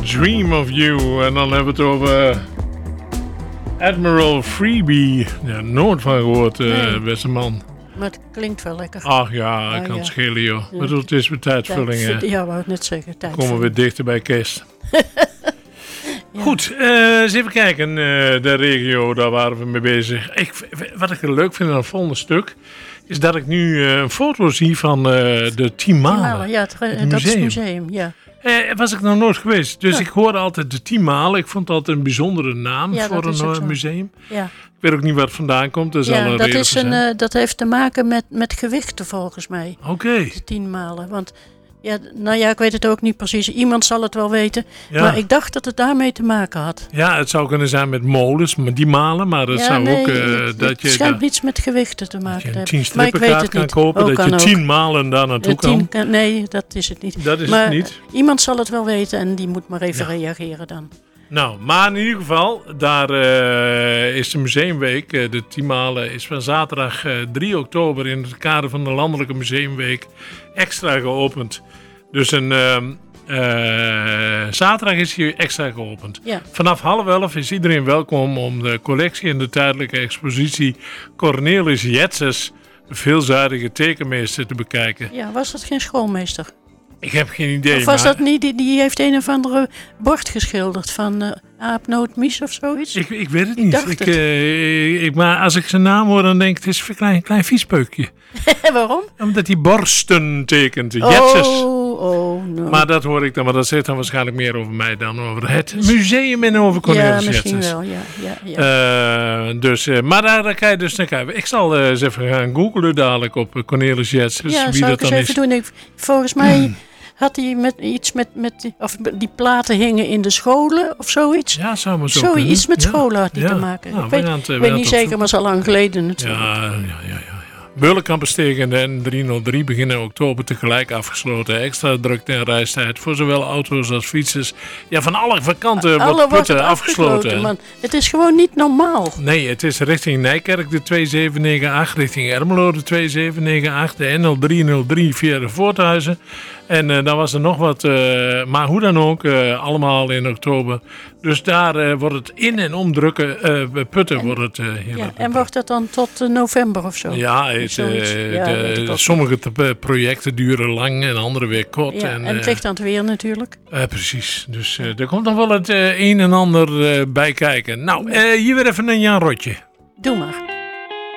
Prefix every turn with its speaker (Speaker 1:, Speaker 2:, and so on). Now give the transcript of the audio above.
Speaker 1: Dream of You. En dan hebben we het over Admiral Freebie. Ja, nooit van gehoord, beste man.
Speaker 2: Maar het klinkt wel lekker.
Speaker 1: Ach ja, ik kan het schelen, joh. Ja. Bedoel, het is weer tijdvulling, hè.
Speaker 2: Ja, wou ik net zeggen.
Speaker 1: Komen we weer dichter bij kerst. Ja. Goed, eens even kijken. De regio, daar waren we mee bezig. Wat ik leuk vind aan het volgende stuk is dat ik nu een foto zie van de Tienmalen.
Speaker 2: Ja, dat is het museum, ja.
Speaker 1: Was ik nog nooit geweest. Dus ik hoorde altijd de Tienmalen. Ik vond dat een bijzondere naam voor een museum. Ja. Ik weet ook niet waar het vandaan komt.
Speaker 2: Dat heeft te maken met gewichten volgens mij.
Speaker 1: Oké.
Speaker 2: De Tienmalen. Want ik weet het ook niet precies. Iemand zal het wel weten. Ja. Maar ik dacht dat het daarmee te maken had.
Speaker 1: Ja, het zou kunnen zijn met molens, maar die malen. Maar het zou ook...
Speaker 2: het schijnt niets met gewichten te maken te hebben.
Speaker 1: Maar ik weet het niet. Kopen, ook dat je 10 malen daar naartoe kan.
Speaker 2: Nee, dat is het niet.
Speaker 1: Dat is het niet.
Speaker 2: Iemand zal het wel weten en die moet maar even reageren dan.
Speaker 1: Nou, maar in ieder geval, daar is de Museumweek. De Tienmalen is van zaterdag 3 oktober in het kader van de Landelijke Museumweek extra geopend. Dus zaterdag is hier extra geopend. Ja. Vanaf 10:30 is iedereen welkom om de collectie en de tijdelijke expositie Cornelis Jetzes, de veelzijdige tekenmeester, te bekijken.
Speaker 2: Ja, was dat geen schoolmeester?
Speaker 1: Ik heb geen idee.
Speaker 2: Of was dat niet, die heeft een of andere bord geschilderd van Aapnoot-Mies of zoiets?
Speaker 1: Ik weet het niet. Maar als ik zijn naam hoor, dan denk ik, het is een klein viespeukje.
Speaker 2: Waarom?
Speaker 1: Omdat hij borsten tekent, Jetses.
Speaker 2: No.
Speaker 1: Maar dat hoor ik dan, maar dat zegt dan waarschijnlijk meer over mij dan over het museum en over Cornelis Jetses.
Speaker 2: Ja, misschien wel, ja.
Speaker 1: Maar daar kan je dus naar kijken. Ik zal eens even gaan googlen dadelijk op Cornelis Jetses.
Speaker 2: Ja, zou ik eens even doen. Volgens mij... Had hij die platen hingen in de scholen of zoiets?
Speaker 1: Ja, zou maar zo kunnen.
Speaker 2: Iets met scholen had hij te maken. Nou, ik weet niet zeker, maar het is al lang geleden natuurlijk.
Speaker 1: Ja. Beulenkampensteeg en de N303 beginnen oktober tegelijk afgesloten. Extra drukte en reistijd voor zowel auto's als fietsers. Ja, van alle kanten wordt het afgesloten. Man.
Speaker 2: Het is gewoon niet normaal.
Speaker 1: Nee, het is richting Nijkerk de 2798, richting Ermelo de 2798, de N0303 via de Voorthuizen. En dan was er nog wat, maar hoe dan ook, allemaal in oktober. Dus daar wordt het in- en omdrukken, putten wordt het heel erg.
Speaker 2: En wordt dat dan tot november of zo?
Speaker 1: Ja, sommige projecten duren lang en andere weer kort.
Speaker 2: Ja, en het ligt aan het weer natuurlijk.
Speaker 1: Precies, dus er komt nog wel het een en ander bij kijken. Nou, hier weer even een Jan Rotje.
Speaker 2: Doe maar.